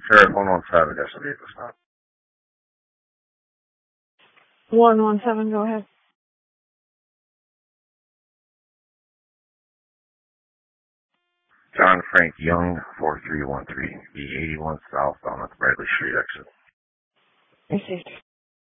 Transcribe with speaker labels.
Speaker 1: Sheriff 117, that's the vehicle stop.
Speaker 2: 117, go ahead.
Speaker 1: John Frank Young, 4313, B81 southbound at the Bradley Street exit.
Speaker 2: Received.